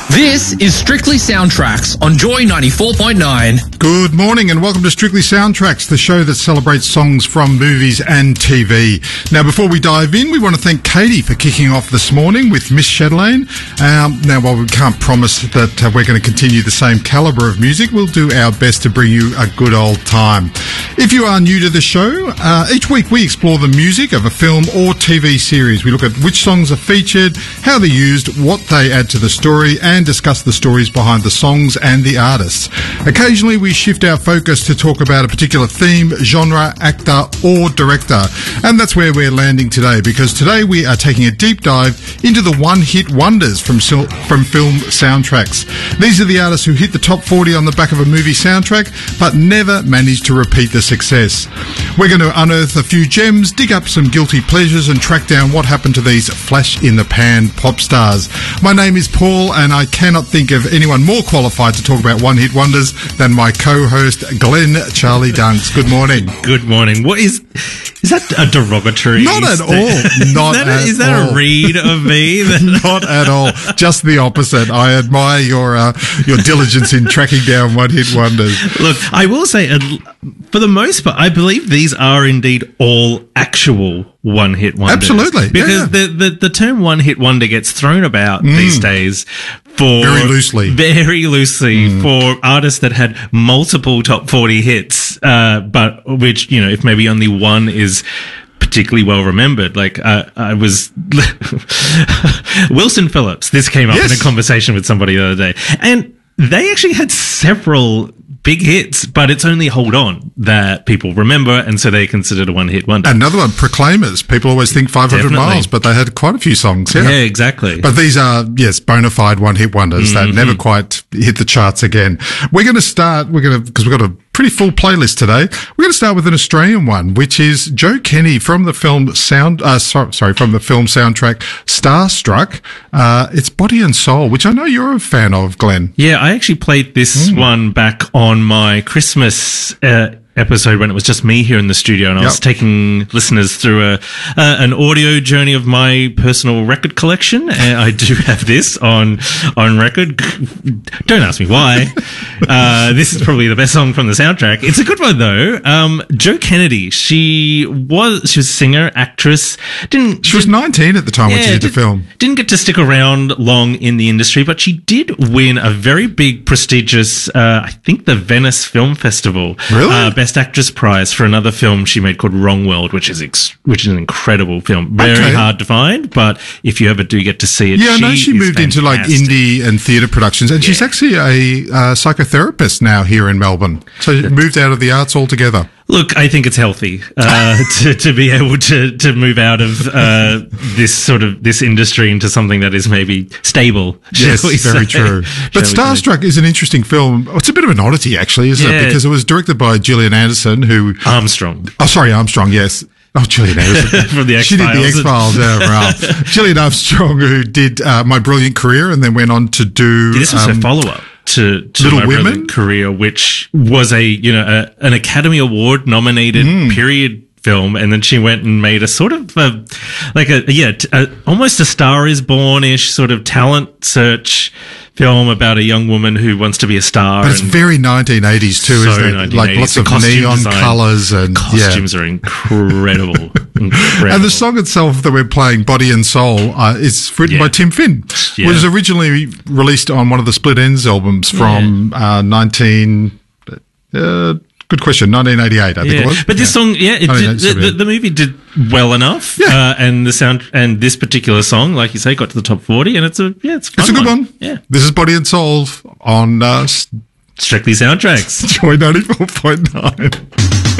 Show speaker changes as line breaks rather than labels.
This is Strictly Soundtracks on Joy 94.9.
Good morning and welcome to Strictly Soundtracks, the show that celebrates songs from movies and TV. Now, before we dive in, we want to thank Katie for kicking off this morning with Miss Chatelaine. Now, while we can't promise that we're going to continue the same calibre of music, we'll do our best to bring you a good old time. If you are new to the show, each week we explore the music of a film or TV series. We look at which songs are featured, how they're used, what they add to the story, and discuss the stories behind the songs and the artists. Occasionally we shift our focus to talk about a particular theme, genre, actor or director, and that's where we're landing today, because today we are taking a deep dive into the one-hit wonders from film soundtracks. These are the artists who hit the top 40 on the back of a movie soundtrack but never managed to repeat the success. We're going to unearth a few gems, dig up some guilty pleasures and track down what happened to these flash-in-the-pan pop stars. My name is Paul and I cannot think of anyone more qualified to talk about one-hit wonders than my co-host, Glenn Charlie Dunks. Good morning.
Good morning. What is that a derogatory?
Not at all. Not at all.
Is that a read of me?
Not at all. Just the opposite. I admire your diligence in tracking down one-hit wonders.
Look, I will say, for the most part, I believe these are indeed all actual one-hit wonders.
Absolutely.
Because the term one-hit wonder gets thrown about these days for
very loosely
for artists that had multiple top 40 hits, but which, you know, if maybe only one is particularly well remembered. Like I was Wilson Phillips. This came up in a conversation with somebody the other day, and they actually had several big hits, but it's only Hold On that people remember, and so they considered a one-hit wonder.
Another one, Proclaimers. People always think 500 Miles, but they had quite a few songs.
Yeah, exactly.
But these are, yes, bona fide one-hit wonders that never quite hit the charts again. Because we've got a pretty full playlist today. We're going to start with an Australian one, which is Joe Kenny from the film from the film soundtrack Starstruck. It's Body and Soul, which I know you're a fan of, Glenn.
Yeah, I actually played this one back on my Christmas episode when it was just me here in the studio, and I was taking listeners through an audio journey of my personal record collection, and I do have this on record. Don't ask me why. This is probably the best song from the soundtrack. It's a good one though. Jo Kennedy, she was a singer, actress. She
was 19 at the time when she did the film.
Didn't get to stick around long in the industry, but she did win a very big, prestigious, I think the Venice Film Festival.
Really?
Best Actress prize for another film she made called Wrong World, which is an incredible film. Very hard to find, but if you ever do get to see it,
I know she moved
fantastic.
into like indie and theatre productions, and she's actually a psychotherapist now here in Melbourne. So she moved out of the arts altogether.
Look, I think it's healthy to be able to move out of this industry into something that is maybe stable.
Yes, very true. But Starstruck is an interesting film. It's a bit of an oddity, actually, isn't it? Because it was directed by Gillian Anderson,
Armstrong.
Armstrong, yes. Oh, Gillian Anderson.
From the X-Files.
She did the X-Files, right. Gillian Armstrong, who did My Brilliant Career and then went on to do...
This was her follow-up to
Little
My
Women
Brilliant Career, which was an Academy Award nominated period film, and then she went and made a sort of almost a Star is Born-ish sort of talent search film about a young woman who wants to be a star.
But it's very 1980s too, isn't it? Like lots of neon colours and
costumes are incredible.
And the song itself that we're playing, Body and Soul, is written by Tim Finn. It was originally released on one of the Split Enz albums from 1988, I think it was.
But this song, the movie did well enough.
Yeah.
And the sound, and this particular song, like you say, got to the top 40, and it's a fun
It's a good one.
Yeah.
This is Body and Soul on
Strictly Soundtracks.
Joy 94.9.